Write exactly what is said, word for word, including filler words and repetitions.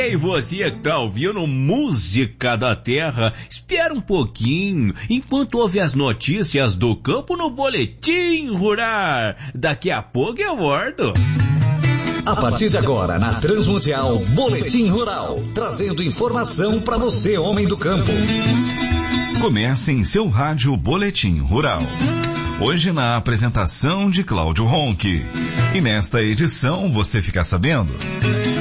Ei, você que tá ouvindo Música da Terra, espera um pouquinho, enquanto ouve as notícias do campo no Boletim Rural. Daqui a pouco eu volto. A partir de agora, na Transmundial, Boletim Rural, trazendo informação para você, homem do campo. Comece em seu rádio Boletim Rural. Hoje na apresentação de Cláudio Ronque. E nesta edição você fica sabendo...